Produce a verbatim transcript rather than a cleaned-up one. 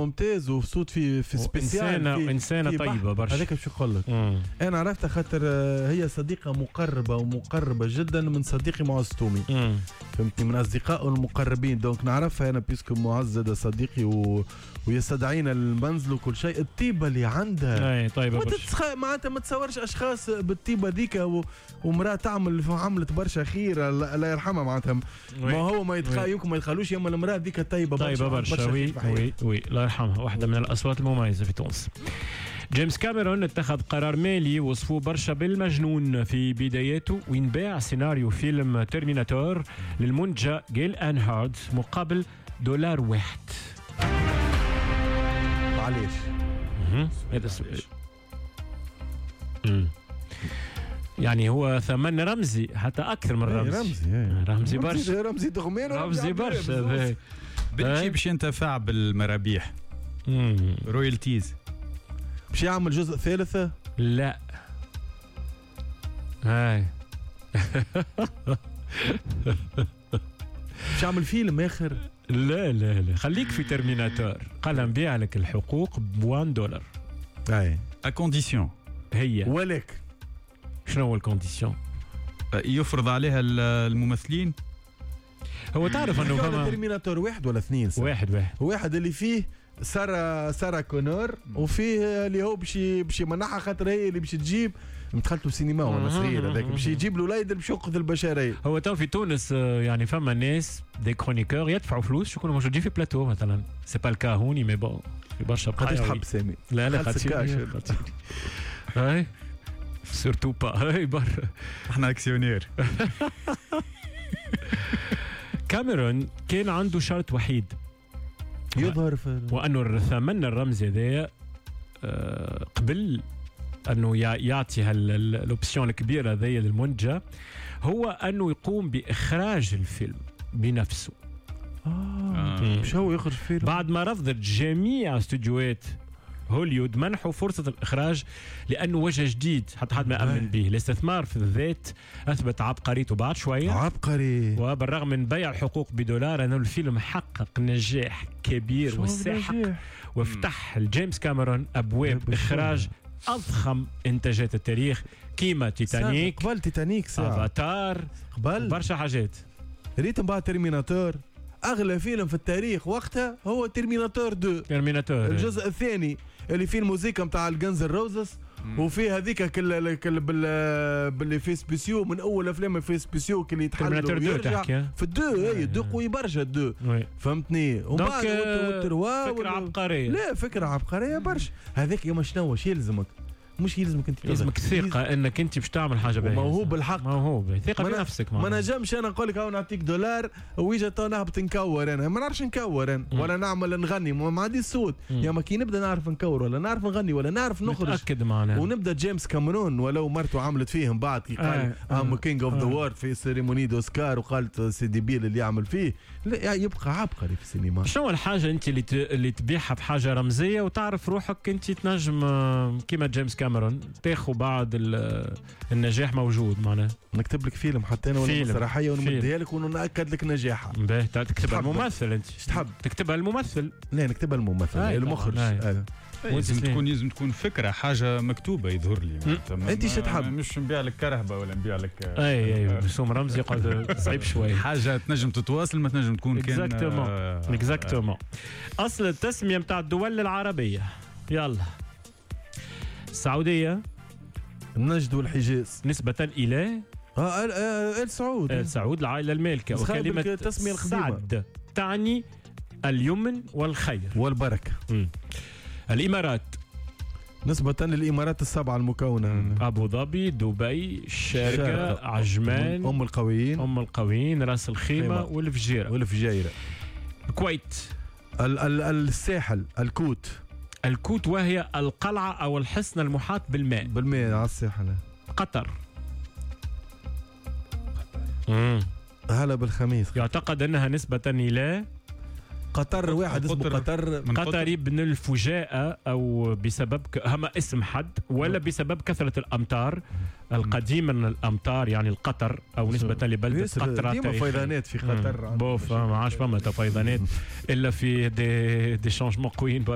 ممتاز وصوت في في سبيسيال إنسانة إنسانة طيبة برشا. هذاك شو نقول لك أنا عرفتها خاطر هي صديقة مقربة ومقربة جدا من صديقي معز تومي فهمتني من أصدقائه المقربين دونك نعرفها أنا بيسكو معز هذا صديقي و... ويستدعينا المنزل وكل شيء الطيبة اللي عندها اي طيبة برشا تتخ... معناتها ما تصورش أشخاص بالطيبة ذيك و... ومرأة تعمل عملت برشا خير الله يرحمها معناتها ما هو ما يتخ... يمكن ما يدخلوش يما المرأة ذيك طيبة برشا طيبة برشا وي وي وي الله يرحمها واحدة من الأصوات المميزة في تونس. جيمس كاميرون اتخذ قرار مالي وصفوه برشا بالمجنون في بداياته وين باع سيناريو فيلم تيرميناتور للمنتجة جيل أنهارد مقابل دولار واحد. معليش هذا السؤال يعني هو ثمن رمزي حتى أكثر من رمزي رمزي رمزي برشا رمزي دغمين رمزي برشا بتجي باش ينتفع بالمرابيح رويالتيز باش يعمل جزء ثالثة لا هاي باش يعمل فيلم آخر لا لا لا خليك في ترميناتور قال نبيع لك الحقوق بوان دولار اي اكونديسيون هي ولك شنو هو الكونديسيون يفرض عليها الممثلين هو تعرف انه فما ترميناتور واحد ولا اثنين واحد واحد واحد اللي فيه سارة سارة كونور وفيه اللي هو باش باش يمنحها خاطر هي اللي باش تجيب دخلتوا سينما وانا صغير هذاك باش يجيب له لايد باش ينقذ البشريه. هو تو في تونس يعني فما ناس دي كرونيكور يدفعوا فلوس يكونوا موجودين في بلاتو مثلا سي با الكا هوني مي بون في برشا قداش تحب سامي؟ لا لا خاطر هاي سورتو با هاي برا احنا اكسيونير. كاميرون كان عنده شرط وحيد يظهر في وانه الثمن الرمزي هذا قبل انه يعطي هالاوبسيون الكبيره هذيا للمنتجه هو انه يقوم باخراج الفيلم بنفسه. اه مش هو يخرج فيلم بعد ما رفضت جميع استوديوهات هوليوود منحوا فرصة الإخراج لأنه وجه جديد حتى حد ما أمن به. الاستثمار في الذات أثبت عبقريته بعد شوية عبقري وبالرغم من بيع الحقوق بدولار أنه الفيلم حقق نجاح كبير وساحق وافتح الجيمس كاميرون أبواب إخراج أضخم إنتاجات التاريخ كيما تيتانيك قبل تيتانيك افاتار قبل برشا حاجات ريت بعد ترميناتور أغلى فيلم في التاريخ وقتها هو ترميناتور دو ترميناتور الجزء الثاني اللي فيه الموسيقى متاع الجنز الروزس وفيه هذيك كل كل بال باللي في سبيسيو من اول افلام في سبيسيو اللي يتحلل ويرجع في الدو هي دو قوي برشا الدو فهمتني ومن بعد فكره عبقريه لا فكره عبقريه برشا هذاك يوم شنو واش يلزمك مش يلزمك انت يلزمك ثقه انك انت باش تعمل حاجه باهيه موهوب بالحق موهوب ثقه بنفسك ما نجمش انا نقول لك نعطيك دولار ويجي تو نهبط نكور انا ما نعرفش نكور انا ولا نعمل نغني ما عندي الصوت يا ما كي نبدا نعرف نكور ولا نعرف نغني ولا نعرف نخرج متاكد معنا ونبدا جيمس كاميرون ولو مرته عملت فيهم بعد كي قال ام كينج اوف ذا وورد في سيريموني دوسكار وقالت سي ديبيل اللي يعمل فيه لا يبقى عبقري في السينما. شنو الحاجه انت اللي ت... اللي تبيعها بحاجه رمزيه وتعرف روحك انت تنجم كيما جيمس كاميرون تاخذ بعد النجاح موجود معناه نكتب لك فيلم حتى انا ولا مسرحيه ونمديها لك ونأكد لك نجاحها. باهي تكتبها الممثل انت تحب تكتبها الممثل لا نكتبها الممثل المخرج آه. لازم تكون لازم تكون فكره حاجه مكتوبه يظهر لي انت ايش تحب مش نبيع لك كرهبه ولا نبيع لك اي اي رسوم رمزي يقعد صعيب شويه حاجه تنجم تتواصل ما تنجم تكون كان اكزاكتومون اكزاكتومون اصل التسميه نتاع الدول العربيه يلا السعوديه النجد والحجاز نسبة إلى اه ال سعود ال سعود العائلة المالكة وكلمة التسمية القديمة سعد تعني اليمن والخير والبركة. م. الإمارات نسبة للإمارات السبعة المكونة أبو ظبي دبي الشارقة عجمان أم القويين أم القويين راس الخيمة والفجيرة والفجيرة الكويت ال ال الساحل الكوت الكوت وهي القلعة أو الحصن المحاط بالماء بالماء على الساحل. قطر هلا بالخميس يعتقد أنها نسبة إلى قطر واحد اسمه قطر قطري بن الفجاءة أو بسبب هما اسم حد ولا بسبب كثرة الأمطار القديمة من الأمطار يعني القطر أو نسبة لبلدة قطرة ديما فيضانات في قطر بوف ما عادش فما فيضانات إلا في دي دي شانجمون قويين